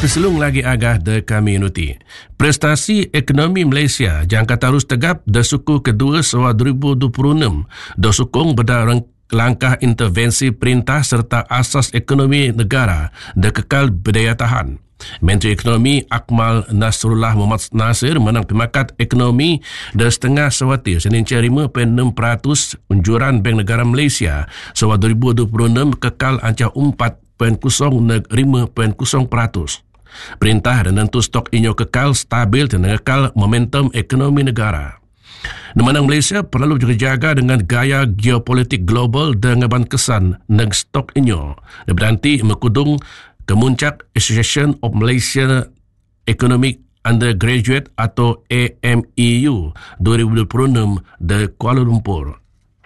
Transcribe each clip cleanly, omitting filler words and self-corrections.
Keselung lagi agah de community. Prestasi ekonomi Malaysia jangka terus tegap de suku kedua sewa 2026 de sukung beda langkah intervensi perintah serta asas ekonomi negara de kekal berdaya tahan. Menteri Ekonomi Akmal Nasrullah Muhammad Nasir menang pemakat ekonomi de setengah sewati Senin 5.6% unjuran Bank Negara Malaysia sewa 2026 kekal ancah 4.0 5.0%. Perintah dan tentu stok inyo kekal stabil dan kekal momentum ekonomi negara. Nemanang Malaysia perlu berjaga dengan gaya geopolitik global dengan kesan neg stok inyo. Berarti mengkudung kemuncak Association of Malaysia Economic Undergraduate atau AMEU 2026 di Kuala Lumpur.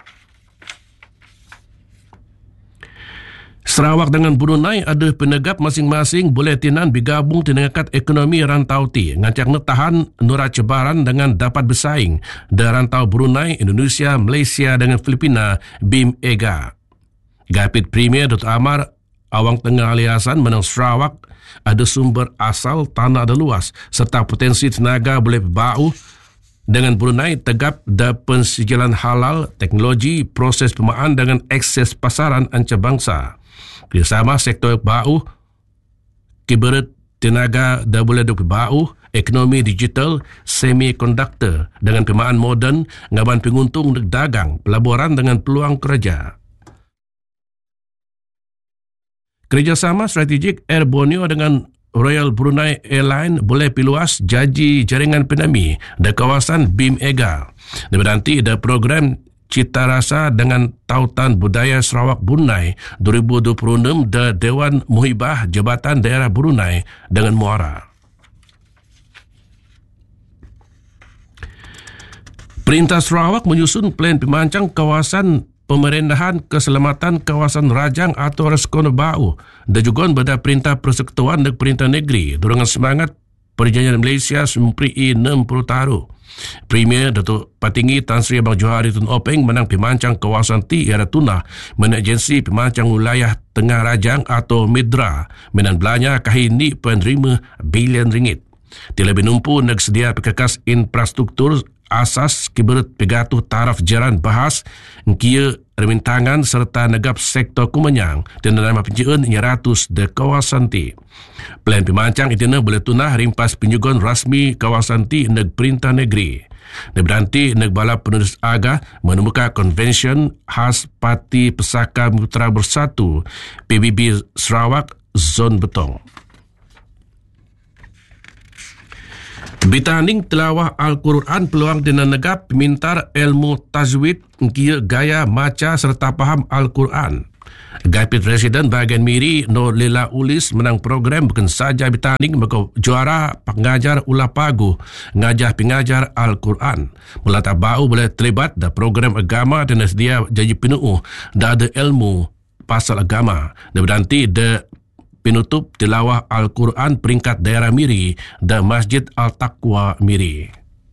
Sarawak dengan Brunei ada penegap masing-masing boleh tinan bergabung di nekat ekonomi rantau ti. Ngancak tahan nura cebaran dengan dapat bersaing di rantau Brunei, Indonesia, Malaysia dengan Filipina, BIM-EGA. Gapit Premier Dr. Amar Awang Tengah Aliasan menang Sarawak ada sumber asal tanah ada luas serta potensi tenaga boleh berbau dengan Brunei tegap da pensijilan halal, teknologi, proses pemaan dengan akses pasaran antarabangsa. Kerjasama sektor bau, kiberat tenaga dah boleh berbau, ekonomi digital, semikonduktor dengan pemaan moden, ngaban penguntung dagang, pelaburan dengan peluang kerja. Kerjasama strategik Air Borneo dengan Royal Brunei Airline boleh piluas jaji jaringan penami di kawasan BIM-EGA. Berarti ada program Cita Rasa dengan Tautan Budaya Sarawak Brunei 2026 di Dewan Muhibah Jabatan Daerah Brunei dengan Muara. Perintah Sarawak menyusun plan pemancang kawasan pemerintahan keselamatan kawasan Rajang atau Reskon Bau dan juga pada perintah persekutuan dan perintah negeri dengan semangat Perjanjian Malaysia Sempri 60 tahun. Premier Datuk Patinggi Tan Sri Abang Johari Tun Openg menang pemancang kawasan T Era Tunah menajensi pemancang wilayah Tengah Rajang atau Midra menan belanja kahini 0.5 bilion ringgit. Dia lebih numpu nak sedia perkakas infrastruktur asas kiberat pegatuh taraf jaran bahas kia remintangan serta negap sektor kumanyang dan nama penciptaan 100 de kawasan T. Plan pemancang itu boleh tunah rimpas penyugon rasmi kawasan T neg perintah negeri. Berarti neg bala penulis agah menemukan konvensyen khas Parti Pesaka Mitra Bersatu PBB Sarawak Zon Betong. Bitanding telawah Al-Quran peluang dengan negap mintar ilmu tajwid kia gaya maca serta faham Al-Quran. Gapit Residen bahagian Miri Nur Lila Ulis menang program bukan saja bitanding maka juara pengajar ulah pagu ngajah pengajar Al-Quran. Melata bau boleh terlibat da program agama dan sedia jadi penuh da ada ilmu pasal agama. Dan berarti da penutup tilawah Al-Quran peringkat daerah Miri dan Masjid Al-Taqwa Miri.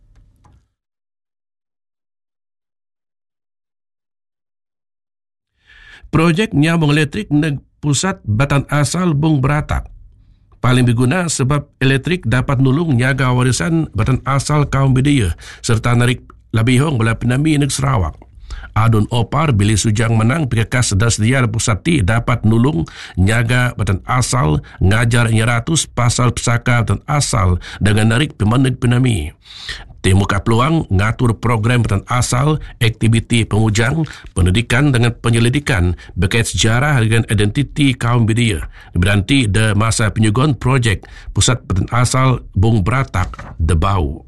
Projek nyambung elektrik neg pusat batan asal Bung Beratak. Paling berguna sebab elektrik dapat nulung nyaga warisan batan asal kaum budaya serta narik labihong bela penami neg Sarawak. Adun Opar Billy Sujang menang perkakas sedia pusat ti dapat nulung nyaga batan asal ngajar 100 pasal pesaka batan asal dengan narik pemaneg penami. Temuka peluang ngatur program batan asal, aktiviti pemujang, pendidikan dengan penyelidikan berkait sejarah dengan identiti kaum budaya. Berarti de masa penyugon projek pusat batan asal Bung Beratak de Bau.